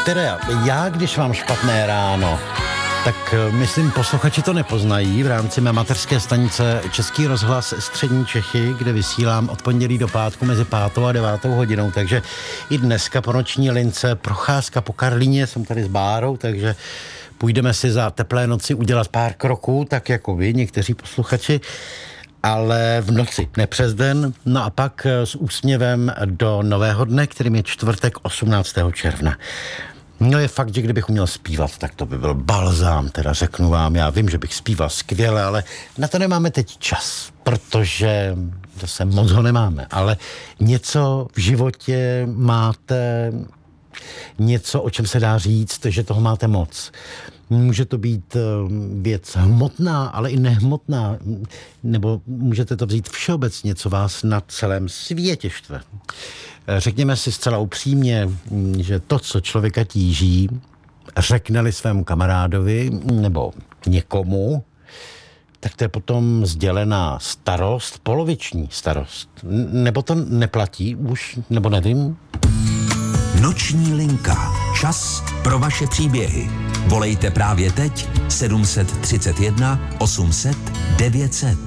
Teda já, když mám špatné ráno, tak myslím, posluchači to nepoznají v rámci mé mateřské stanice Český rozhlas Střední Čechy, kde vysílám od pondělí do pátku mezi 5. a 9. hodinou, takže i dneska po noční lince procházka po Karlíně, jsem tady s Bárou, takže půjdeme si za teplé noci udělat pár kroků, tak jako vy, někteří posluchači, ale v noci, ne přes den, no a pak s úsměvem do nového dne, kterým je čtvrtek 18. června. No je fakt, že kdybych uměl zpívat, tak to by byl balzám, teda řeknu vám. Já vím, že bych zpíval skvěle, ale na to nemáme teď čas, protože zase moc ho nemáme, ale něco v životě máte, něco, o čem se dá říct, že toho máte moc. Může to být věc hmotná, ale i nehmotná, nebo můžete to vzít všeobecně, co vás na celém světě štve. Řekněme si zcela upřímně, že to, co člověka tíží, řekne-li svému kamarádovi nebo někomu, tak to je potom sdělená starost, poloviční starost. Nebo to neplatí už, nebo nevím. Noční linka. Čas pro vaše příběhy. Volejte právě teď 731 800 900.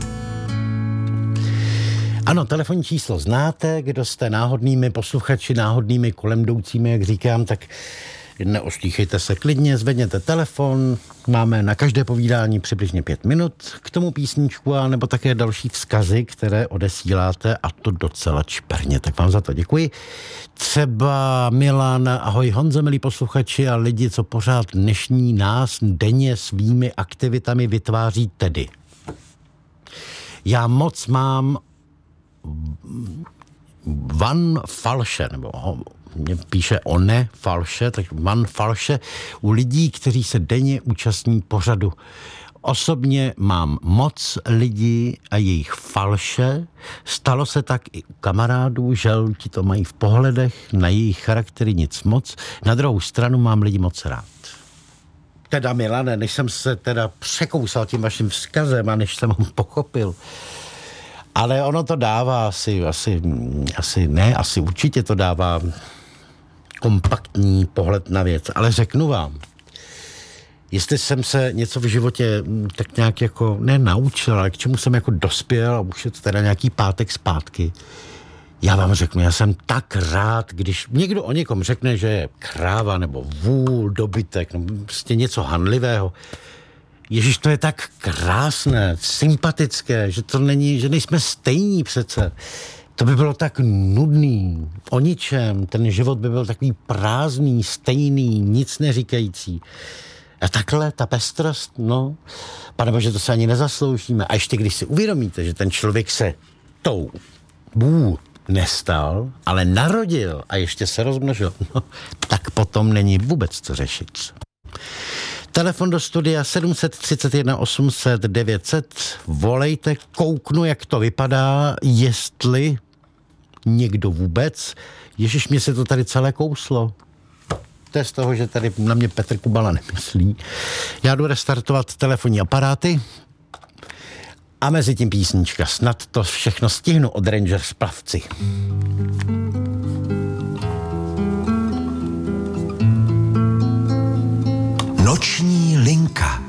Ano, telefonní číslo znáte, kdo jste náhodnými posluchači, náhodnými kolem jdoucími, jak říkám, tak neostýchejte se klidně, zvedněte telefon, máme na každé povídání přibližně 5 minut, k tomu písničku a nebo také další vzkazy, které odesíláte a to docela čperně, tak vám za to děkuji. Třeba Milan, ahoj Honzo, milí posluchači a lidi, co pořád dnešní nás denně svými aktivitami vytváří tedy. Já moc mám Van Falše, nebo mě píše one Falše, tak Van Falše u lidí, kteří se denně účastní pořadu. Osobně mám moc lidí a jejich falše. Stalo se tak i u kamarádů, že ti to mají v pohledech, na jejich charaktery nic moc. Na druhou stranu mám lidi moc rád. Teda Milane, než jsem se teda překousal tím vaším vzkazem a než jsem ho pochopil, ale ono to dává asi určitě to dává kompaktní pohled na věc. Ale řeknu vám, jestli jsem se něco v životě tak nějak jako nenaučil, ale k čemu jsem jako dospěl, a už je to teda nějaký pátek zpátky, já vám řeknu, já jsem tak rád, když někdo o někom řekne, že je kráva nebo vůl, dobytek, nebo prostě něco hanlivého. Ježiš, to je tak krásné, sympatické, že to není, že nejsme stejní přece. To by bylo tak nudný, o ničem, ten život by byl takový prázdný, stejný, nic neříkající. A takhle, ta pestrost, no, panebože, to se ani nezasloužíme. A ještě když si uvědomíte, že ten člověk se tou nestal, ale narodil a ještě se rozmnožil, no, tak potom není vůbec co řešit. Telefon do studia 731 800 900. Volejte, kouknu, jak to vypadá, jestli někdo vůbec. Ježiš, mě se to tady celé kouslo. To je z toho, že tady na mě Petr Kubala nemyslí. Já jdu restartovat telefonní aparáty a mezi tím písnička. Snad to všechno stihnu od Rangers Plavci. Noční linka.